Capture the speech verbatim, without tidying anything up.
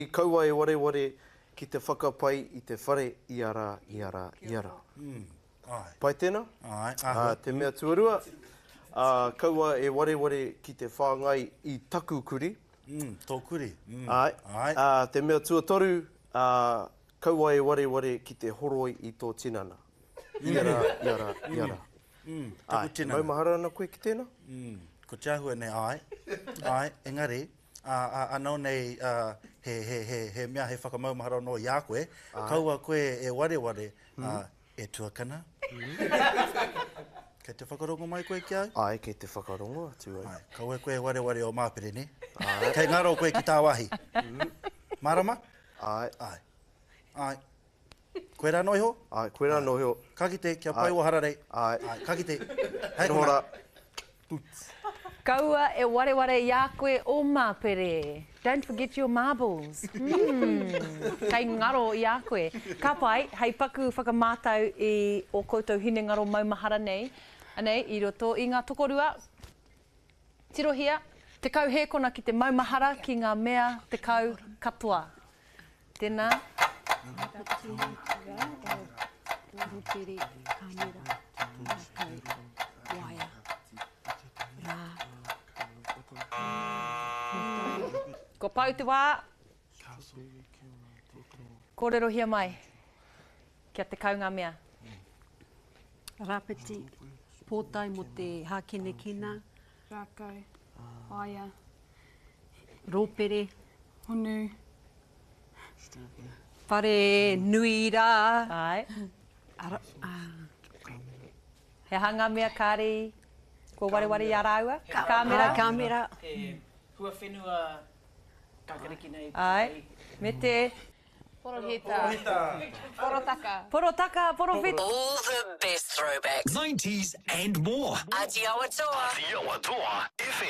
Kaua e ware ware ki te whakapai i te whare iara, iara, iara. Mm. Ai. Pai tēnā? Ai, Uh, te mea tuarua. Uh, kaua e ware ware ki te whāngai i taku kuri. Mm, tō kuri. Mm. Ai. Ai. Uh, te mea tuatoru, uh, kaua e ware ware ki te horoi i tō tinana. Iara, iara, iara. Mm, Ai, taku tinana. mai mahara ana koe ki tēnā? Mm, ko te ahua nei, ai. Ai, engari, uh, uh, anau nei uh, he, he, he, he mea he whakamaumahara no i a koe, kaua koe e ware ware uh, e tuakana. Kei te whakarongo mai koe ki au? Ai, kei te whakarongo atu ai. Ai, kaua koe ware ware o māpere ni. Kei ngaro koe ki tā wahi. Marama? Ai. Ai. Ai. Koe rā noiho? Ai, koe rā noiho. Ka kite, kia pai o hararei. Ai. Ai, ka kite. Hei Nō rā. Kaua e ware ware i a koe o māpere. Don't forget your marbles. Mm. Kei ngaro i a koe. Ka pai, hei paku whakamātau i o koutou hine ngaro maumahara nei. Anei, i roto i ngā tokorua. Tirohia, te kau hēkona ki te maumahara ki ngā mea te kau katoa. Tēnā. Rupere, kamera, mākau, waia, rā. Ko pau te wā. Kōrerohia mai. Kia te kau ngā mea. Rāpiti, pōtai mo te hākene kina. Rākau, waia, Rōpere, honu, whare nui rā. Ai. Ara, ah, He hanga mea kāri. Ko ware ware i a rāua. Kāmera. Kāmera. E hua whenua kakariki nei. Ai. Me te porohita, porotaka. porotaka, porowhita. All the best throwbacks. nineties and more. Aotearoa. Aotearoa F M.